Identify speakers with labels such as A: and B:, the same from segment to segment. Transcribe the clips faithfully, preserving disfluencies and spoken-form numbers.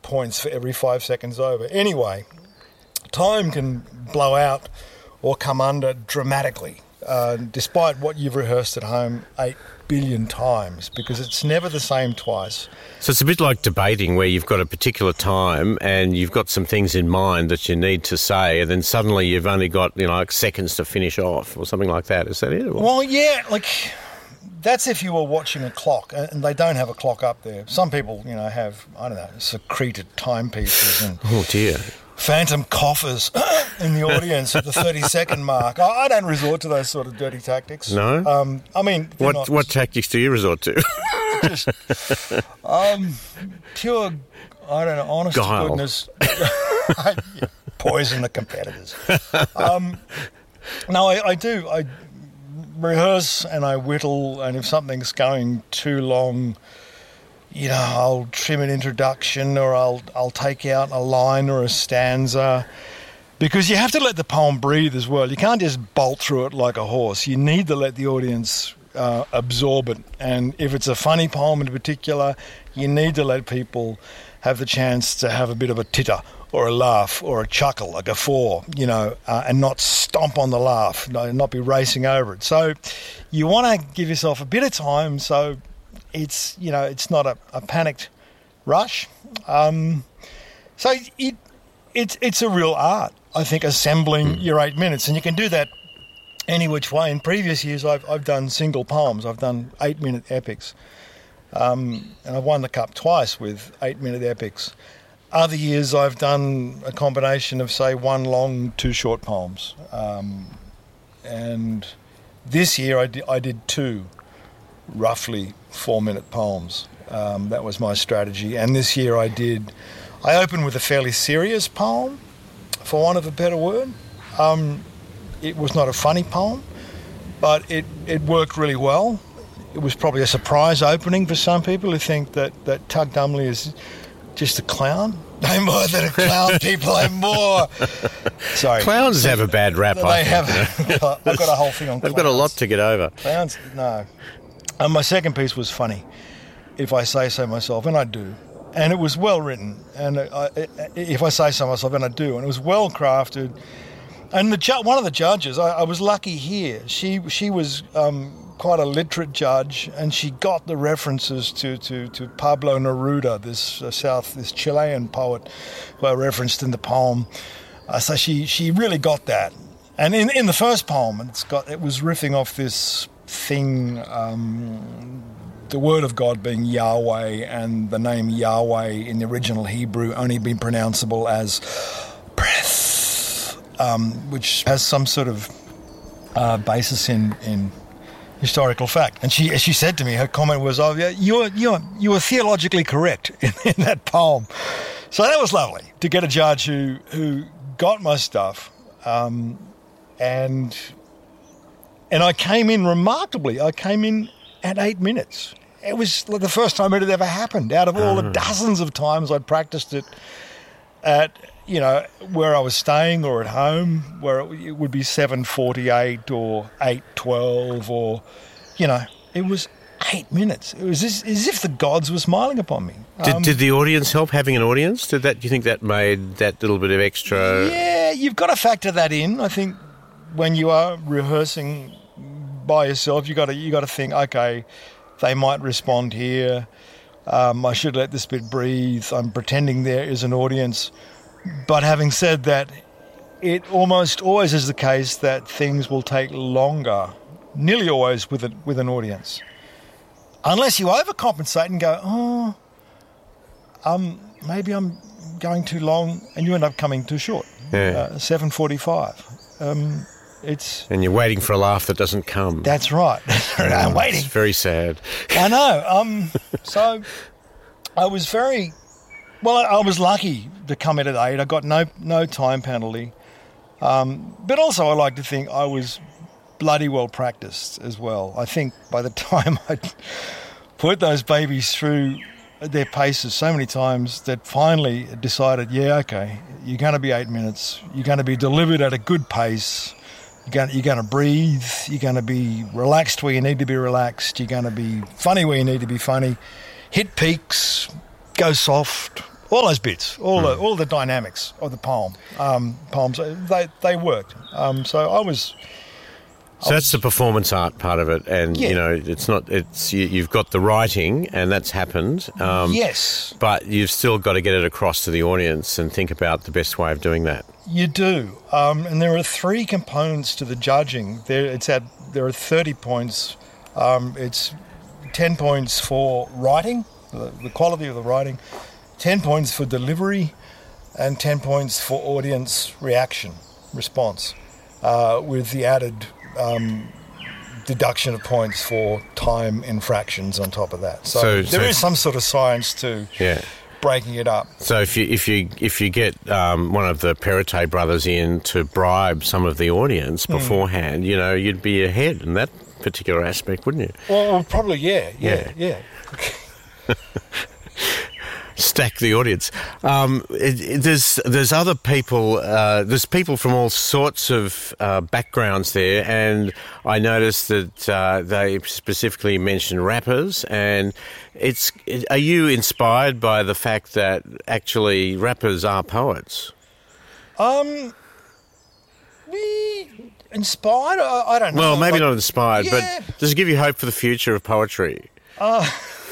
A: points for every five seconds over. Anyway, time can blow out or come under dramatically, uh, despite what you've rehearsed at home eight billion times, because it's never the same twice.
B: So it's a bit like debating, where you've got a particular time and you've got some things in mind that you need to say, and then suddenly you've only got, you know, like seconds to finish off or something like that. Is that it? Or?
A: Well, yeah, like that's if you were watching a clock, and they don't have a clock up there. Some people, you know, have, I don't know, secreted timepieces and
B: oh dear,
A: phantom coffers in the audience at the thirty-second mark. I, I don't resort to those sort of dirty tactics.
B: No?
A: Um, I mean...
B: What
A: not,
B: what tactics do you resort to?
A: just um, pure, I don't know, honest
B: Guile.
A: to goodness. Poison the competitors. Um, no, I, I do. I rehearse and I whittle, and if something's going too long, you know, I'll trim an introduction, or I'll I'll take out a line or a stanza, because you have to let the poem breathe as well. You can't just bolt through it like a horse. You need to let the audience uh, absorb it. And if it's a funny poem in particular, you need to let people have the chance to have a bit of a titter or a laugh or a chuckle, a guffaw, you know, uh, and not stomp on the laugh, not be racing over it. So you want to give yourself a bit of time, so it's, you know, it's not a, a panicked rush. Um, so it, it, it's a real art, I think, assembling your eight minutes. And you can do that any which way. In previous years, I've, I've done single poems. I've done eight-minute epics. Um, and I've won the cup twice with eight-minute epics. Other years, I've done a combination of, say, one long, two short poems. Um, and this year, I did, I did two roughly four-minute poems. Um, that was my strategy. And this year, I did... I opened with a fairly serious poem, for want of a better word. Um, it was not a funny poem, but it, it worked really well. It was probably a surprise opening for some people who think that, that Tug Dumley is just a clown. No more than a clown, people, no more. Sorry.
B: Clowns have a bad rap,
A: They
B: I
A: have.
B: think.
A: I've got a whole thing on
B: They've
A: clowns.
B: got a lot to get over.
A: Clowns, no. And my second piece was funny, if I say so myself, and I do. And it was well written, and I, if I say so myself, and I do, and it was well crafted. And the ju- one of the judges, I, I was lucky here. She she was um, quite a literate judge, and she got the references to, to, to Pablo Neruda, this uh, South, this Chilean poet who I referenced in the poem. Uh, so she she really got that. And in in the first poem, it's got it was riffing off this thing. Um, The word of God being Yahweh, and the name Yahweh in the original Hebrew only being pronounceable as breath, um, which has some sort of uh, basis in, in historical fact. And she she said to me, her comment was, "Oh, yeah, you're you're you were theologically correct in, in that poem." So that was lovely to get a judge who who got my stuff, um, and and I came in remarkably. I came in at eight minutes. It was like the first time it had ever happened. Out of all the dozens of times I'd practiced it at, you know, where I was staying or at home, where it, it would be seven forty-eight or eight twelve, or, you know, it was eight minutes. It was as, as if the gods were smiling upon me.
B: Did,
A: Um,
B: did the audience help, having an audience? Did that? Do you think that made that little bit of extra?
A: Yeah, you've got to factor that in. I think when you are rehearsing by yourself, you got to you got to think, okay, they might respond here. Um, I should let this bit breathe. I'm pretending there is an audience. But having said that, it almost always is the case that things will take longer, nearly always with a, with an audience, unless you overcompensate and go, oh, um, maybe I'm going too long, and you end up coming too short.
B: Yeah.
A: Uh, seven forty-five. Um, It's
B: And you're waiting for a laugh that doesn't come.
A: That's right. I'm waiting.
B: It's very sad.
A: I know. Um, so I was very well. I, I was lucky to come in at eight. I got no no time penalty, um, but also I like to think I was bloody well practiced as well. I think by the time I put those babies through their paces so many times that finally decided, yeah, okay, you're going to be eight minutes. You're going to be delivered at a good pace. You're going, you're going to breathe. You're going to be relaxed where you need to be relaxed. You're going to be funny where you need to be funny. Hit peaks, go soft, all those bits, all mm. the all the dynamics of the poem, um, poems, they they worked. Um, so I was.
B: So that's the performance art part of it, and yeah. you know, it's not. It's you, you've got the writing, and that's happened. Um,
A: yes,
B: but you've still got to get it across to the audience and think about the best way of doing that.
A: You do, um, and there are three components to the judging. There, it's at there are thirty points. Um, it's ten points for writing, the, the quality of the writing, ten points for delivery, and ten points for audience reaction, response, uh, with the added. Um, deduction of points for time infractions on top of that. So, so there so is some sort of science to
B: yeah.
A: breaking it up.
B: So if you if you if you get um, one of the Perrottet brothers in to bribe some of the audience beforehand, mm. you know, you'd be ahead in that particular aspect, wouldn't you?
A: Well, probably yeah, yeah, yeah. yeah.
B: Stack the audience. Um, it, it, there's there's other people. Uh, there's people from all sorts of uh, backgrounds there, and I noticed that uh, they specifically mentioned rappers. And it's it, are you inspired by the fact that actually rappers are poets?
A: Um, we inspired? I, I don't know.
B: Well, maybe
A: like,
B: not inspired,
A: yeah.
B: but does it give you hope for the future of poetry?
A: Uh,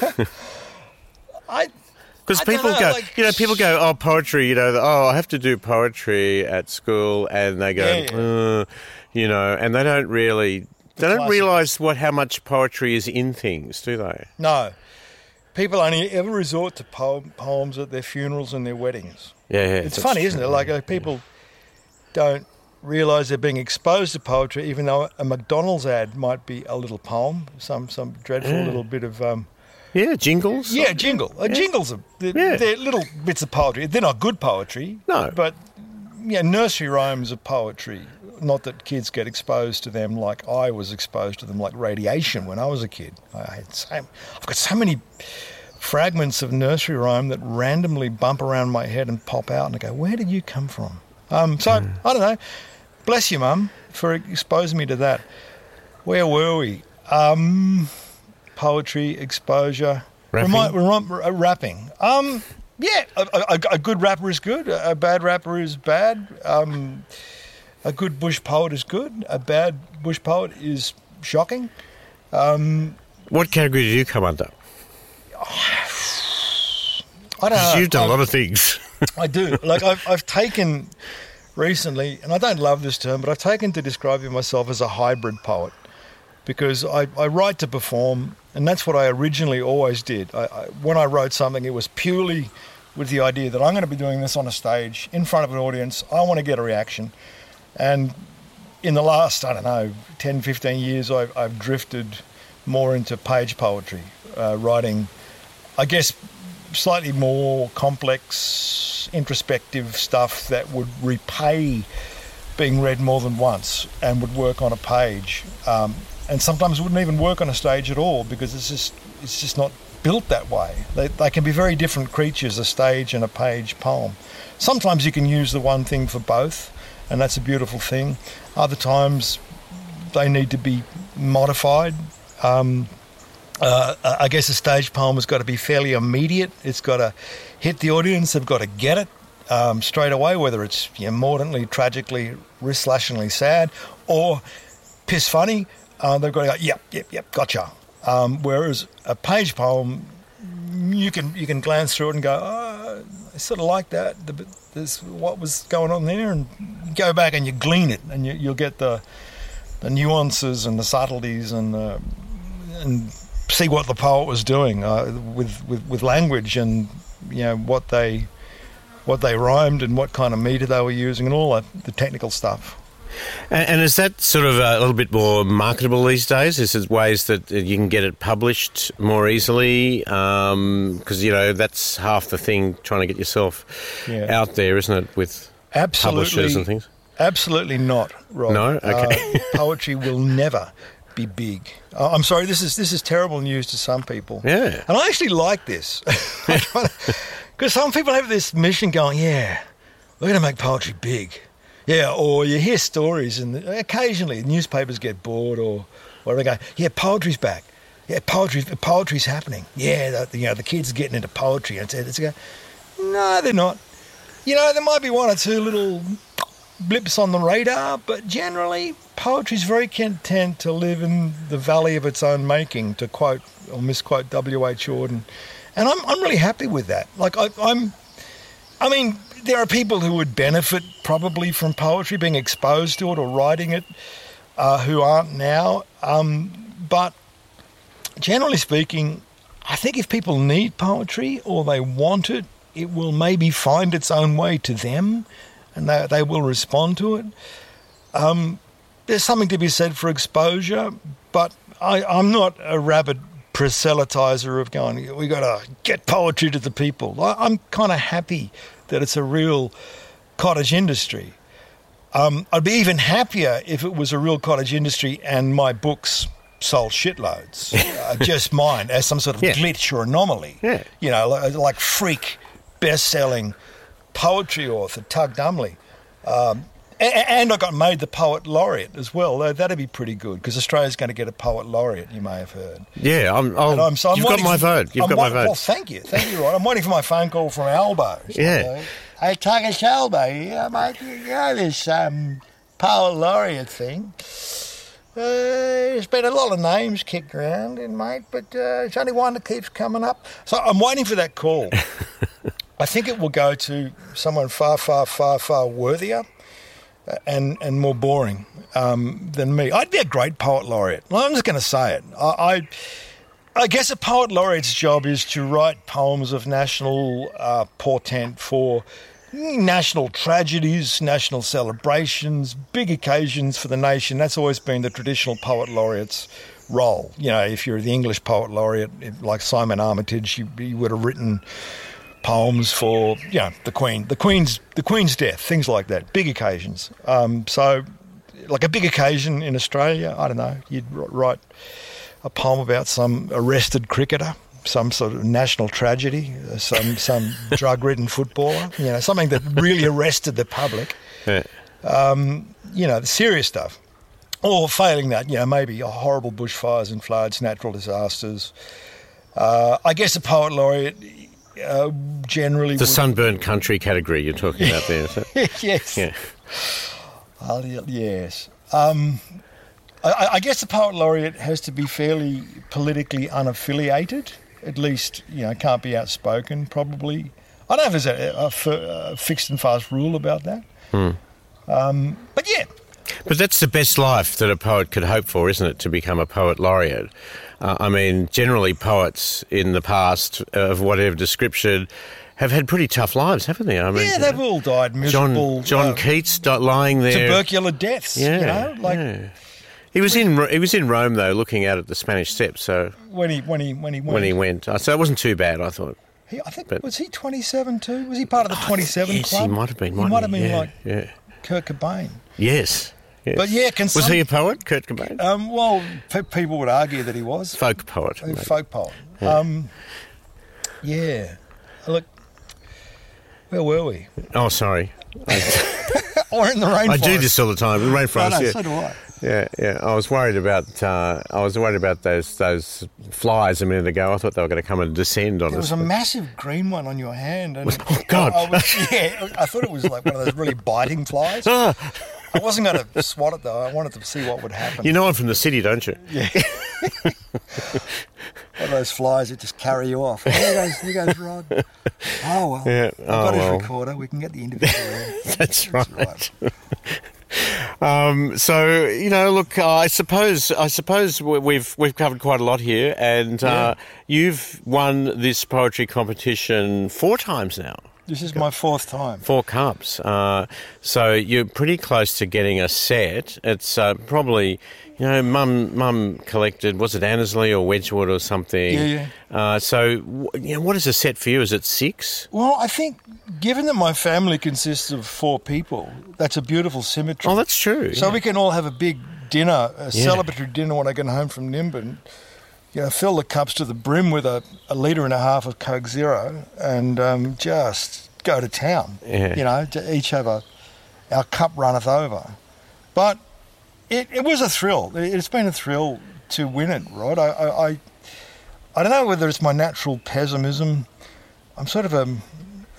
A: I.
B: Because people
A: know,
B: go,
A: like,
B: you know, people go, oh, poetry, you know, oh, I have to do poetry at school, and they go,
A: yeah, yeah.
B: Uh, you know, and they don't really, the they don't realise what how much poetry is in things, do they?
A: No. People only ever resort to poem, poems at their funerals and their weddings.
B: Yeah, yeah.
A: It's funny, isn't it? Like uh, people don't realise they're being exposed to poetry, even though a McDonald's ad might be a little poem, some some dreadful
B: yeah.
A: little bit of... Um,
B: Yeah, jingles.
A: Yeah, jingle. Uh, yeah. Jingles are they're,
B: yeah.
A: they're little bits of poetry. They're not good poetry.
B: No.
A: But yeah, nursery rhymes are poetry. Not that kids get exposed to them like I was exposed to them, like radiation when I was a kid. I had so, I've got so many fragments of nursery rhyme that randomly bump around my head and pop out, and I go, "Where did you come from?" Um, so mm. I don't know. Bless you, Mum, for exposing me to that. Where were we? Um. Poetry, exposure,
B: rapping.
A: Remi- remi- uh, rapping. Um, yeah, a, a, a good rapper is good. A bad rapper is bad. Um, a good bush poet is good. A bad bush poet is shocking. Um,
B: what category do you come under?
A: I don't know.
B: You've done
A: I've,
B: a lot of things.
A: I do. Like I've, I've taken recently, and I don't love this term, but I've taken to describing myself as a hybrid poet. Because I, I write to perform, and that's what I originally always did. I, I, when I wrote something, it was purely with the idea that I'm going to be doing this on a stage in front of an audience. I want to get a reaction. And in the last, I don't know, ten, fifteen years, I've, I've drifted more into page poetry, uh, writing, I guess, slightly more complex, introspective stuff that would repay being read more than once and would work on a page. Um, and sometimes wouldn't even work on a stage at all because it's just it's just not built that way. They, they can be very different creatures, a stage and a page poem. Sometimes you can use the one thing for both, and that's a beautiful thing. Other times they need to be modified. Um, uh, I guess a stage poem has got to be fairly immediate. It's got to hit the audience. They've got to get it um, straight away, whether it's you know, mordantly, tragically, wrist-slashingly sad or piss funny. Uh, they've got to go, yep, yep, yep, gotcha. Um, whereas a page poem, you can you can glance through it and go, oh, I sort of like that. The, there's what was going on there, and go back and you glean it, and you, you'll get the the nuances and the subtleties, and the, and see what the poet was doing uh, with, with with language, and you know what they what they rhymed and what kind of meter they were using, and all that, the technical stuff.
B: And, and is that sort of a little bit more marketable these days? Is it ways that you can get it published more easily? Because, um, you know, that's half the thing, trying to get yourself yeah. out there, isn't it, with
A: absolutely,
B: publishers and things?
A: Absolutely not, Rob.
B: No? Okay.
A: Uh, poetry will never be big. Uh, I'm sorry, this is this is terrible news to some people.
B: Yeah.
A: And I actually like this. Because some people have this mission going, yeah, we're going to make poetry big. Yeah, or you hear stories, and occasionally newspapers get bored, or, or they go, yeah, poetry's back. Yeah, poetry, poetry's happening. Yeah, the, you know, the kids are getting into poetry. And it's, it's go, No, they're not. You know, there might be one or two little blips on the radar, but generally poetry's very content to live in the valley of its own making, to quote or misquote W H Auden. And I'm I'm really happy with that. Like, I, I'm... I mean, there are people who would benefit probably from poetry, being exposed to it or writing it, uh, who aren't now. Um, but generally speaking, I think if people need poetry or they want it, it will maybe find its own way to them and they, they will respond to it. Um, there's something to be said for exposure, but I, I'm not a rabid proselytizer of going, we got to get poetry to the people. I, I'm kind of happy that it's a real cottage industry. Um, I'd be even happier if it was a real cottage industry and my books sold shitloads, uh, just mine, as some sort of yeah. glitch or anomaly.
B: Yeah.
A: You know, like, like freak, best-selling poetry author, Tug Dumley. Um, and, and I got made the Poet Laureate as well. That'd be pretty good, because Australia's going to get a Poet Laureate, you may have heard.
B: Yeah, I'm, I'll, I'm, so I'm you've got my for, vote. You've I'm got waiting, my vote.
A: Well, thank you. Thank you, Rod. I'm waiting for my phone call from Albo.
B: Yeah.
A: Hey, Tug, it's Albo. Yeah, mate, you know this um, Poet Laureate thing. Uh, there's been a lot of names kicked around, in mate, but uh, it's only one that keeps coming up. So I'm waiting for that call. I think it will go to someone far, far, far, far worthier and and more boring um, than me. I'd be a great Poet Laureate. Well, I'm just going to say it. I, I I guess a Poet Laureate's job is to write poems of national uh, portent for national tragedies, national celebrations, big occasions for the nation. That's always been the traditional Poet Laureate's role. You know, if you're the English Poet Laureate, like Simon Armitage, you, you would have written poems for, you know, the Queen, the Queen's, the Queen's death, things like that, big occasions. Um, so, like a big occasion in Australia, I don't know, you'd write a poem about some arrested cricketer, some sort of national tragedy, some some drug-ridden footballer, you know, something that really arrested the public.
B: Yeah.
A: Um, you know, the serious stuff. Or failing that, you know, maybe horrible bushfires and floods, natural disasters. Uh, I guess a Poet Laureate uh, generally...
B: The
A: would...
B: sunburned country category you're talking about there, is it?
A: Yes.
B: Yeah.
A: Uh, yes. Um, I, I guess the Poet Laureate has to be fairly politically unaffiliated. At least, you know, can't be outspoken, probably. I don't know if there's a, a, a fixed and fast rule about that.
B: Hmm.
A: Um, but, yeah.
B: But that's the best life that a poet could hope for, isn't it, to become a Poet Laureate? Uh, I mean, generally poets in the past, of whatever description, have had pretty tough lives, haven't they? I mean,
A: yeah, they've all died miserable.
B: John, John
A: uh,
B: Keats died lying there.
A: Tubercular deaths,
B: yeah,
A: you know? Like,
B: yeah. He was in he was in Rome though, looking out at the Spanish Steps. So
A: when he when he when he went,
B: when he went, so it wasn't too bad, I thought.
A: He, I think
B: but,
A: was he twenty-seven too? Was he part of the twenty-seven
B: yes,
A: club?
B: He might have been.
A: He might have been
B: yeah,
A: like
B: yeah.
A: Kurt Cobain.
B: Yes. Yes.
A: But yeah, can
B: was
A: some,
B: he a poet, Kurt Cobain?
A: Um, well, pe- people would argue that he was
B: folk poet.
A: A folk poet.
B: Yeah.
A: Um, yeah. Look, where were we?
B: Oh, sorry.
A: Or in the rainforest.
B: I do this all the time. The rainforest.
A: No, no,
B: yeah.
A: so do I.
B: Yeah, yeah. I was worried about. Uh, I was worried about those those flies a minute ago. I thought they were going to come and descend on
A: there
B: us.
A: There was a massive green one on your hand. And
B: oh God!
A: I, I was, yeah, I thought it was like one of those really biting flies. I wasn't going to swat it though. I wanted to see what would happen.
B: You know I'm from the city, don't you?
A: Yeah. One of those flies that just carry you off. There goes, there goes Rod. Oh well.
B: Yeah.
A: I've
B: oh,
A: got his
B: well.
A: recorder. We can get the interview.
B: That's, That's
A: right.
B: right. Um, so you know, look, uh, I suppose I suppose we've we've covered quite a lot here, and yeah. uh, you've won this poetry competition four times now.
A: This is my fourth time.
B: Four cups. Uh, so you're pretty close to getting a set. It's uh, probably, you know, Mum Mum collected, was it Annesley or Wedgwood or something?
A: Yeah, yeah.
B: Uh, so, you know, what is a set for you? Is it six?
A: Well, I think, given that my family consists of four people, that's a beautiful symmetry.
B: Oh, that's true.
A: So
B: yeah.
A: we can all have a big dinner, a
B: yeah.
A: celebratory dinner when I get home from Nimbin. You know, fill the cups to the brim with a, a litre and a half of Coke Zero and um, just go to town.
B: Yeah.
A: You know, to each have a, our cup runneth over. But it, it was a thrill. It, it's been a thrill to win it, Rod. I, I, I, I don't know whether it's my natural pessimism. I'm sort of a,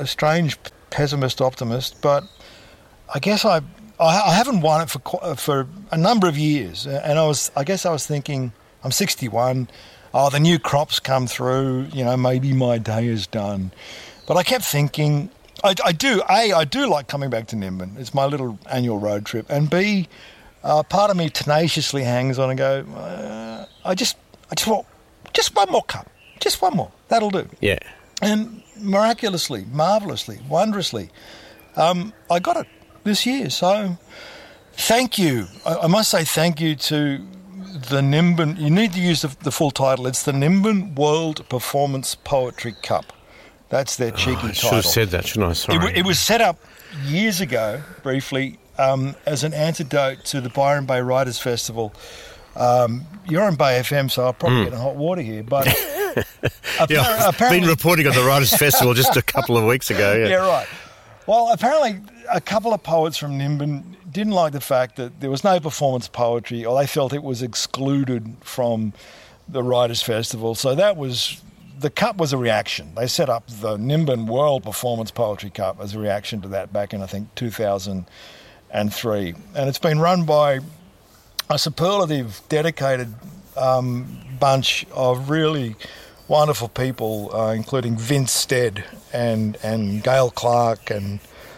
A: a strange pessimist optimist, but I guess I I, I haven't won it for qu- for a number of years, and I was I guess I was thinking I'm sixty-one. Oh, the new crops come through. You know, maybe my day is done. But I kept thinking, I, I do a I do like coming back to Nimbin. It's my little annual road trip, and b uh, part of me tenaciously hangs on and go. Uh, I just I just want just one more cup, just one more. That'll do.
B: Yeah.
A: And miraculously, marvellously, wondrously, um, I got it this year. So thank you. I, I must say thank you to the Nimbin. You need to use the, the full title. It's the Nimbin World Performance Poetry Cup. That's their cheeky
B: oh, I
A: title.
B: should have said that, shouldn't I? Sorry.
A: It, w- it was set up years ago, briefly, um, as an antidote to the Byron Bay Writers Festival. Um, you're on Bay F M, so I'll probably mm. get in hot water here. But
B: appar- yeah, I've been reporting on the Writers Festival just a couple of weeks ago. Yeah.
A: yeah, right. Well, apparently a couple of poets from Nimbin didn't like the fact that there was no performance poetry, or they felt it was excluded from the Writers Festival. So that was... The Cup was a reaction. They set up the Nimbin World Performance Poetry Cup as a reaction to that back in, I think, two thousand three. And it's been run by a superlative, dedicated um, bunch of really wonderful people, uh, including Vince Stead and, and Gail Clark and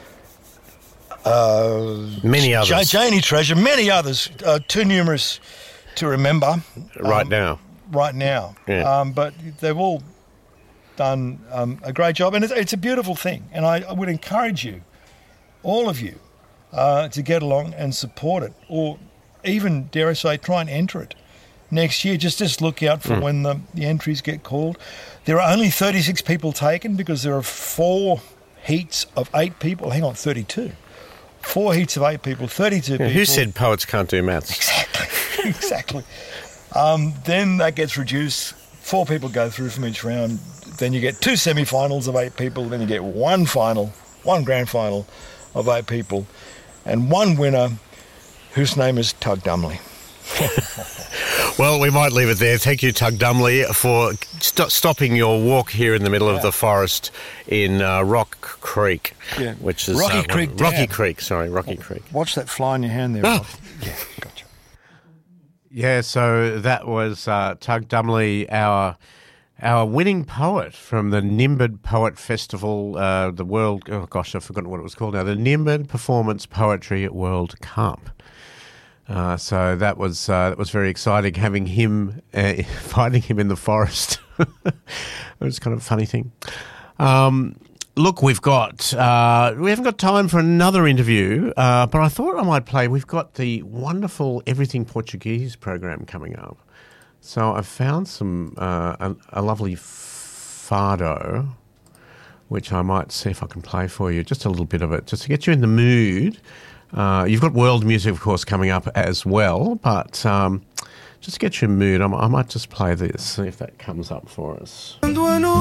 A: uh,
B: many others.
A: J- Janie Treasure, many others, uh, too numerous to remember.
B: Right
A: um,
B: now.
A: Right now.
B: Yeah.
A: Um, but they've all done um, a great job, and it's, it's a beautiful thing, and I, I would encourage you, all of you, uh, to get along and support it, or even, dare I say, try and enter it next year. Just just look out for mm. when the, the entries get called. There are only thirty-six people taken because there are four heats of eight people. Hang on, thirty-two. Four heats of eight people, thirty-two yeah, people.
B: Who said poets can't do maths?
A: Exactly, exactly. Um, then that gets reduced. Four people go through from each round. Then you get two semi-finals of eight people. Then you get one final, one grand final of eight people, and one winner whose name is Tug Dumley.
B: Well, we might leave it there. Thank you, Tug Dumley, for st- stopping your walk here in the middle yeah. of the forest in uh, Rock Creek,
A: yeah.
B: which is
A: Rocky
B: uh,
A: Creek.
B: Rocky
A: Dam.
B: Creek. Sorry, Rocky Creek.
A: Watch that fly in your hand there.
B: Oh.
A: Yeah, gotcha.
B: Yeah, so that was uh, Tug Dumley, our our winning poet from the Nimbin Poet Festival, uh, the World. Oh gosh, I've forgotten what it was called now. The Nimbin Performance Poetry World Cup. Uh, so that was uh, that was very exciting having him, uh, finding him in the forest. It was kind of a funny thing. Um, look, we've got uh, we haven't got time for another interview, uh, but I thought I might play. We've got the wonderful Everything Portuguese program coming up, so I've found some uh, a, a lovely fado, which I might see if I can play for you. Just a little bit of it, just to get you in the mood. Uh, you've got world music, of course, coming up as well, but um, just to get you in the mood, I, I might just play this, see if that comes up for us.